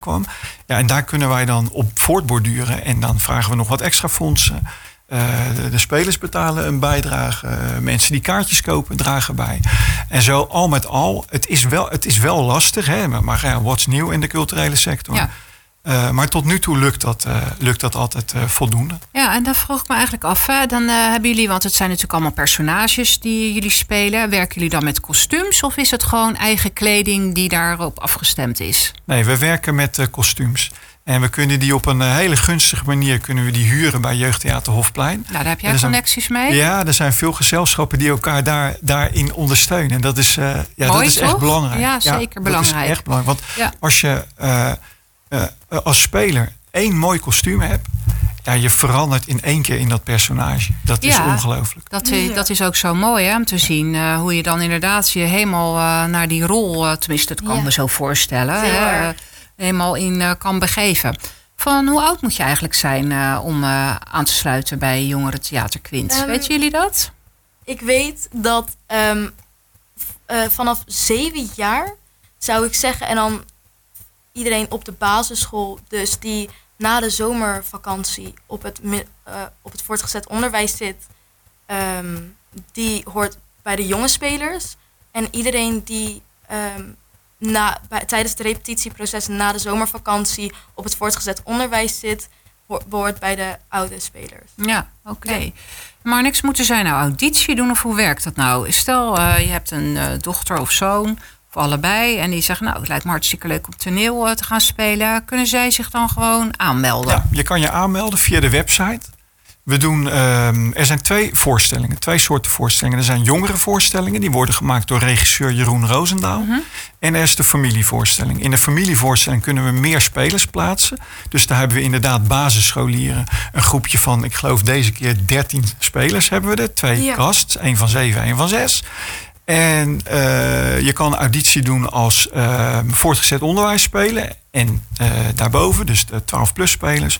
kwam. Ja, en daar kunnen wij dan op voortborduren. En dan vragen we nog wat extra fondsen. De spelers betalen een bijdrage. Mensen die kaartjes kopen dragen bij. En zo al met al. Het is wel lastig. Hè? Maar ja, what's nieuw in de culturele sector? Ja. Maar tot nu toe lukt dat altijd voldoende. Ja, en dan vroeg ik me eigenlijk af. Dan hebben jullie, want het zijn natuurlijk allemaal personages die jullie spelen. Werken jullie dan met kostuums of is het gewoon eigen kleding die daarop afgestemd is? Nee, we werken met kostuums. En we kunnen die op een hele gunstige manier huren bij Jeugdtheater Hofplein. Nou, daar heb jij connecties mee? Ja, er zijn veel gezelschappen die elkaar daarin ondersteunen. En dat is, Mooi, dat is echt belangrijk. Ja, zeker belangrijk. Dat is echt belangrijk. Want als je als speler 1 mooi kostuum hebt, ja, je verandert in 1 keer in dat personage. Dat is ongelooflijk. Dat is ook zo mooi hè, om te zien hoe je dan inderdaad je helemaal naar die rol, tenminste dat kan me zo voorstellen, helemaal in kan begeven. Van hoe oud moet je eigenlijk zijn om aan te sluiten bij Jongeren Theater Quint? Weten jullie dat? Ik weet dat vanaf 7 jaar zou ik zeggen, en dan iedereen op de basisschool, dus die na de zomervakantie op het voortgezet onderwijs zit, die hoort bij de jonge spelers. En iedereen die tijdens het repetitieproces na de zomervakantie op het voortgezet onderwijs zit, behoort bij de oude spelers. Ja, oké. Ja. Maar niks moeten zij nou auditie doen of hoe werkt dat nou? Stel, je hebt een dochter of zoon, of allebei, en die zeggen, nou, het lijkt me hartstikke leuk om toneel te gaan spelen. Kunnen zij zich dan gewoon aanmelden? Ja, je kan je aanmelden via de website. We doen, er zijn 2 voorstellingen, 2 soorten voorstellingen. Er zijn jongere voorstellingen, die worden gemaakt door regisseur Jeroen Roosendaal. Mm-hmm. En er is de familievoorstelling. In de familievoorstelling kunnen we meer spelers plaatsen. Dus daar hebben we inderdaad basisscholieren. Een groepje van, ik geloof deze keer 13 spelers hebben we er. 2 casts, 1 van 7, 1 van 6. En je kan een auditie doen als voortgezet onderwijs spelen. En daarboven, dus de 12+ spelers.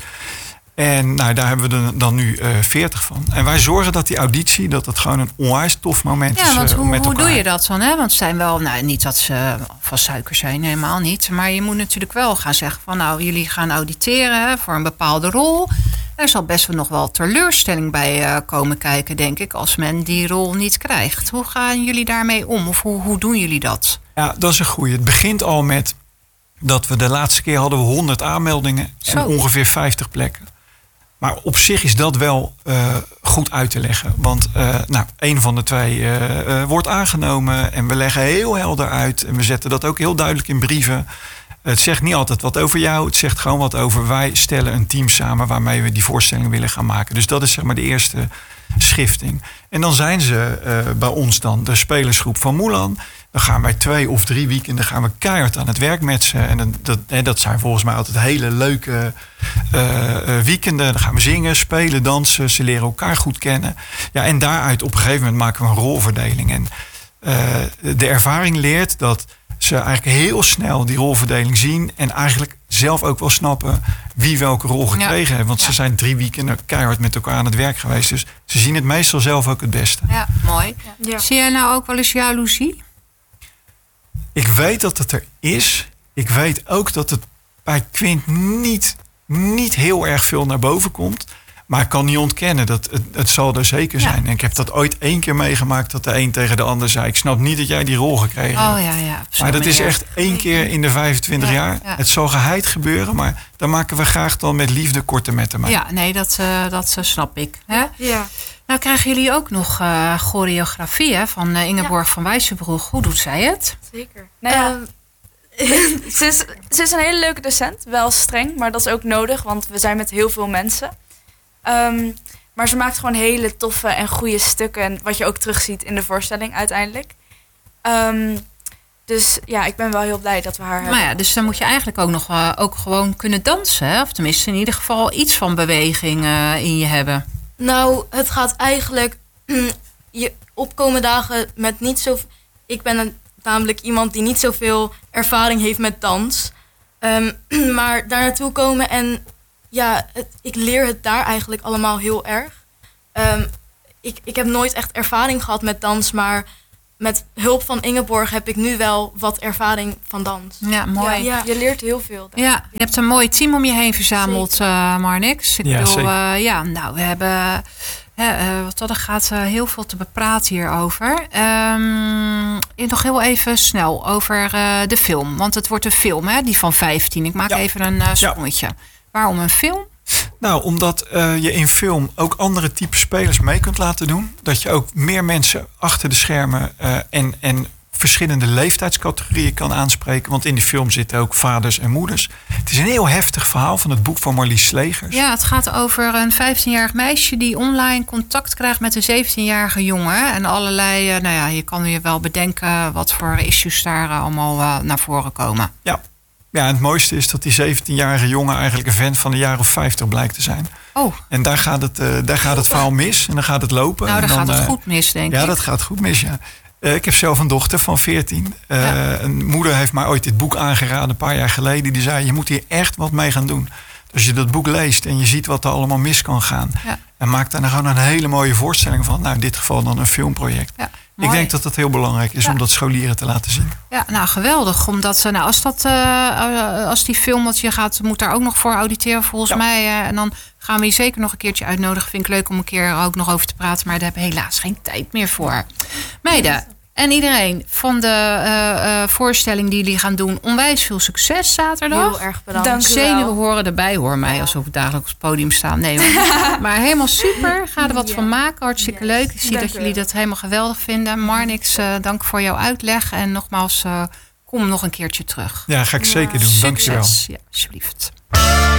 En nou, daar hebben we er dan nu 40 van. En wij zorgen dat die auditie, dat het gewoon een onwijs tof moment is. Ja, want hoe doe je dat dan? Hè? Want het zijn wel, nou, niet dat ze van suiker zijn, helemaal niet. Maar je moet natuurlijk wel gaan zeggen van, nou, jullie gaan auditeren voor een bepaalde rol. Er zal best wel nog wel teleurstelling bij komen kijken, denk ik, als men die rol niet krijgt. Hoe gaan jullie daarmee om? Of hoe doen jullie dat? Ja, dat is een goeie. Het begint al met dat we de laatste keer hadden we 100 aanmeldingen en ongeveer 50 plekken. Maar op zich is dat wel goed uit te leggen. Want een van de 2 wordt aangenomen. En we leggen heel helder uit. En we zetten dat ook heel duidelijk in brieven. Het zegt niet altijd wat over jou. Het zegt gewoon wat over wij stellen een team samen waarmee we die voorstelling willen gaan maken. Dus dat is zeg maar de eerste schifting. En dan zijn ze bij ons dan de spelersgroep van Mulan. Dan gaan wij 2 of 3 weekenden gaan we keihard aan het werk met ze. En dat zijn volgens mij altijd hele leuke weekenden. Dan gaan we zingen, spelen, dansen. Ze leren elkaar goed kennen. Ja, en daaruit op een gegeven moment maken we een rolverdeling. En de ervaring leert dat ze eigenlijk heel snel die rolverdeling zien. En eigenlijk zelf ook wel snappen wie welke rol gekregen heeft. Want ze zijn 3 weekenden keihard met elkaar aan het werk geweest. Dus ze zien het meestal zelf ook het beste. Ja, mooi. Ja. Zie jij nou ook wel eens jaloezie? Ik weet dat het er is. Ik weet ook dat het bij Quint niet heel erg veel naar boven komt. Maar ik kan niet ontkennen dat het zal er zeker zijn. En ik heb dat ooit 1 keer meegemaakt dat de een tegen de ander zei, ik snap niet dat jij die rol gekregen hebt. Ja. Maar dat is echt 1 keer in de 25 jaar. Ja. Het zal geheid gebeuren, maar daar maken we graag dan met liefde korte metten mee. Ja, nee, dat snap ik. Hè? Ja. Nou krijgen jullie ook nog choreografie van Ingeborg van Wijzenbroek. Hoe doet zij het? Zeker. Ze is een hele leuke docent. Wel streng, maar dat is ook nodig. Want we zijn met heel veel mensen. Maar ze maakt gewoon hele toffe en goede stukken. En wat je ook terugziet in de voorstelling uiteindelijk. Dus ja, ik ben wel heel blij dat we haar hebben. Ja, dus dan moet je eigenlijk ook nog ook gewoon kunnen dansen. Hè? Of tenminste in ieder geval iets van beweging in je hebben. Nou, het gaat eigenlijk je opkomen dagen met niet zo. Ik ben namelijk iemand die niet zoveel ervaring heeft met dans. Maar daar naartoe komen en ja, ik leer het daar eigenlijk allemaal heel erg. Ik heb nooit echt ervaring gehad met dans, maar met hulp van Ingeborg heb ik nu wel wat ervaring van dans. Ja, mooi. Ja, je leert heel veel. Ja, je hebt een mooi team om je heen verzameld, Marnix. Ik bedoel, we hebben... er gaat heel veel te bepraten hierover. Nog heel even snel over de film. Want het wordt een film, hè, die van 15. Ik maak even een sprongetje. Waarom een film? Nou, omdat je in film ook andere type spelers mee kunt laten doen. Dat je ook meer mensen achter de schermen en verschillende leeftijdscategorieën kan aanspreken. Want in die film zitten ook vaders en moeders. Het is een heel heftig verhaal van het boek van Marlies Slegers. Ja, het gaat over een 15-jarig meisje die online contact krijgt met een 17-jarige jongen. En allerlei, je kan je wel bedenken wat voor issues daar allemaal naar voren komen. Ja, en het mooiste is dat die 17-jarige jongen eigenlijk een vent van de jaar of 50 blijkt te zijn. Oh. En daar gaat het verhaal mis en dan gaat het lopen. Nou, dan gaat het goed mis, denk ik. Ja, dat gaat goed mis, ja. Ik heb zelf een dochter van 14. Een moeder heeft mij ooit dit boek aangeraden een paar jaar geleden. Die zei, je moet hier echt wat mee gaan doen. Dus als je dat boek leest en je ziet wat er allemaal mis kan gaan. Ja. En maakt daar nou gewoon een hele mooie voorstelling van. Nou, in dit geval dan een filmproject. Ja, ik denk dat dat heel belangrijk is om dat scholieren te laten zien. Ja, nou geweldig. Omdat als die film wat je gaat, moet daar ook nog voor auditeren volgens mij. En dan gaan we je zeker nog een keertje uitnodigen. Vind ik leuk om een keer ook nog over te praten. Maar daar hebben we helaas geen tijd meer voor. Meiden en iedereen van de voorstelling die jullie gaan doen. Onwijs veel succes zaterdag. Heel erg bedankt. Dank u wel. Zenuwen horen erbij, hoor mij. Alsof ik dagelijks op het podium sta. Nee hoor. Maar helemaal super. Ga er wat van maken. Hartstikke leuk. Ik zie dat jullie dat helemaal geweldig vinden. Marnix, dank voor jouw uitleg. En nogmaals, kom nog een keertje terug. Ja, ga ik zeker doen. Dank je wel. Ja, alsjeblieft.